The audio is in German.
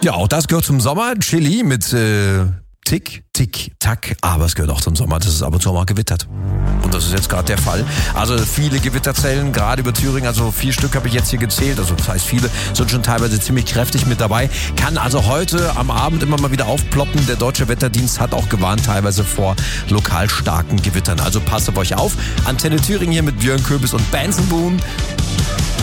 Ja, auch das gehört zum Sommer. Chili mit Tick, Tick, Tack. Aber es gehört auch zum Sommer, dass es ab und zu mal gewittert. Und das ist jetzt gerade der Fall. Also viele Gewitterzellen, gerade über Thüringen, also 4 Stück habe ich jetzt hier gezählt. Also das heißt, viele sind schon teilweise ziemlich kräftig mit dabei. Kann also heute am Abend immer mal wieder aufploppen. Der Deutsche Wetterdienst hat auch gewarnt, teilweise vor lokal starken Gewittern. Also passt auf euch auf. Antenne Thüringen hier mit Björn Köbis und Benson Boone.